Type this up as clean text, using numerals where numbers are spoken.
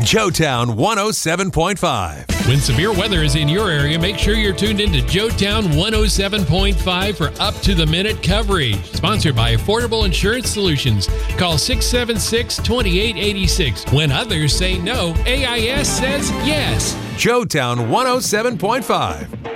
Joetown 107.5. When severe weather is in your area, make sure you're tuned into Joetown 107.5 for up-to-the-minute coverage. Sponsored by Affordable Insurance Solutions. Call 676-2886. When others say no, AIS says yes. Joetown 107.5.